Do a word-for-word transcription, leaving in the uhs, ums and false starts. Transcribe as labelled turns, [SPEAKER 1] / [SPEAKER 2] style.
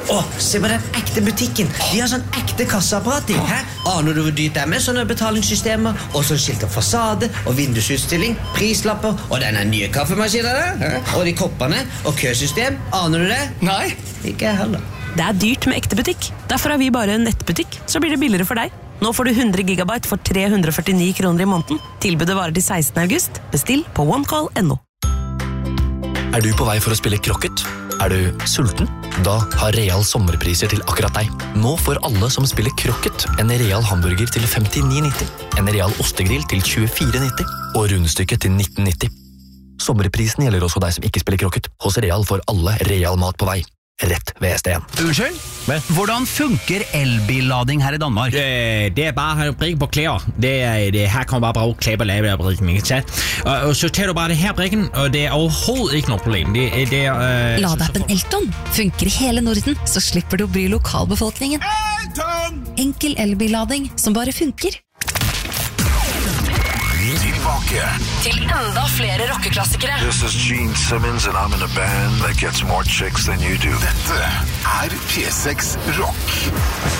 [SPEAKER 1] Åh, se på den ekte butikken. De har sånn ekte kasseapparat i. Hæ? Aner du hvor dyrt det er med sånne betalingssystemer? Og sånn skilt av fasade og vindusutstilling, prislapper og denne nye kaffemaskinen der. Og de koppene og køsystem. Aner du det?
[SPEAKER 2] Nei.
[SPEAKER 1] Ikke jeg heller.
[SPEAKER 3] Det er dyrt med ekte butikk. Derfor har vi bare en nettbutikk, så blir det billigere for deg. Nå får du hundre gigabyte for tre hundre og førtini kroner i måneden. Tilbudet varer til sekstende august. Bestill på onecall punktum no.
[SPEAKER 4] Er du på vei for å spille krokket? Er du sulten? Da har Real sommerpriser til akkurat deg. Nå får alle som spiller krokket en Real hamburger til femtini nitti, en Real ostegrill til tjuefire nitti og rundstykket til nitten nitti. Sommerprisen gjelder også deg som ikke spiller krokket. Hos Real får alle Real mat på vei. Rett ved S D en.
[SPEAKER 2] Unnskyld? Hvordan funker elbillading her i Danmark?
[SPEAKER 5] Det, det er bare at brikke på klæder. Det, det, her kan man bare bruge klæber lave af brikken, ikke sant? Og, og så tager du bare det her brikken, og det er overhovedet ikke noget problem. Det, det er, øh,
[SPEAKER 6] Ladeappen Elton funker i hele Norden, så slipper du å bry lokalbefolkningen.
[SPEAKER 7] Elton!
[SPEAKER 6] Enkel elbillading som bare funker.
[SPEAKER 7] Tilbake.
[SPEAKER 3] Til enda flere rockeklassikere.
[SPEAKER 7] This is Gene Simmons and I'm in a band that gets more chicks than you do. Dette er P seks Rock.